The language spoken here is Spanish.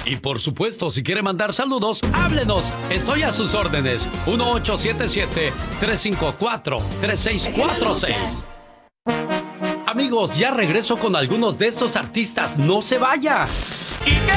Y por supuesto, si quiere mandar saludos, háblenos. Estoy a sus órdenes. 1877-354-3646. Amigos, ya regreso con algunos de estos artistas. ¡No se vaya! ¿Y qué